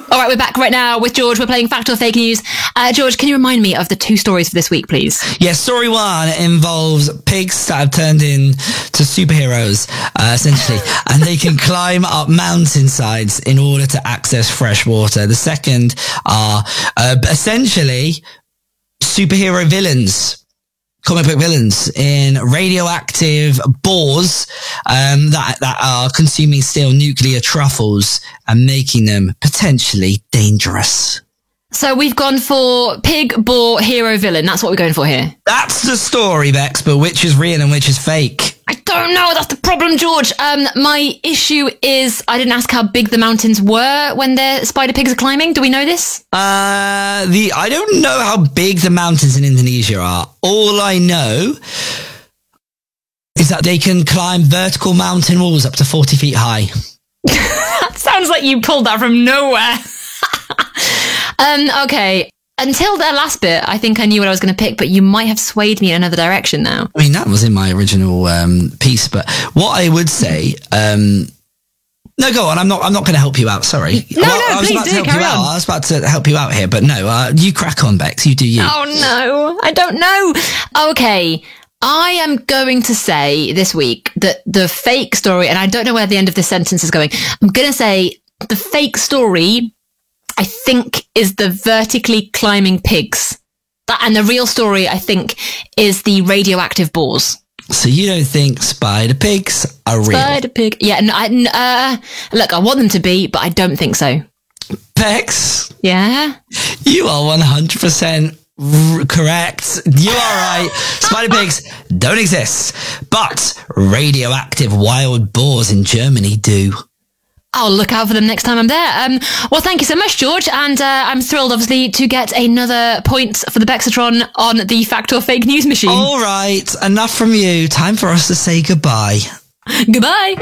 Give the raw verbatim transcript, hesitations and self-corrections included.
All right, we're back right now with George. We're playing Fact or Fake News. Uh, George, can you remind me of the two stories for this week, please? Yeah, story one involves pigs that have turned into superheroes, uh, essentially, and they can climb up mountainsides in order to access fresh water. The second are uh, essentially superhero villains. Comic book villains in radioactive boars um, that that are consuming steel nuclear truffles and making them potentially dangerous. So we've gone for pig, boar, hero, villain. That's what we're going for here. That's the story, Bex, but which is real and which is fake? I don't know. That's the problem, George. Um, my issue is I didn't ask how big the mountains were when the spider pigs are climbing. Do we know this? Uh, the I don't know how big the mountains in Indonesia are. All I know is that they can climb vertical mountain walls up to forty feet high. That sounds like you pulled that from nowhere. um, okay. Until that last bit, I think I knew what I was going to pick, but you might have swayed me in another direction now. I mean, that was in my original um, piece, but what I would say... Um, no, go on. I'm not I'm not going to help you out. Sorry. No, well, no, I was please about do. to help Carry you on. out. I was about to help you out here, but no, uh, you crack on, Bex. You do you. Oh, no. I don't know. Okay. I am going to say this week that the fake story, and I don't know where the end of this sentence is going. I'm going to say the fake story, I think, is the vertically climbing pigs. That, and the real story, I think, is the radioactive boars. So you don't think spider pigs are real? Spider pig. Yeah, no, I, uh, look, I want them to be, but I don't think so. Bex, Yeah? you are one hundred percent r- correct. You are right. Spider pigs don't exist, but radioactive wild boars in Germany do. I'll look out for them next time I'm there. Um, well, thank you so much, George. And uh, I'm thrilled, obviously, to get another point for the Bexatron on the Fact or Fake News machine. All right, enough from you. Time for us to say goodbye. Goodbye.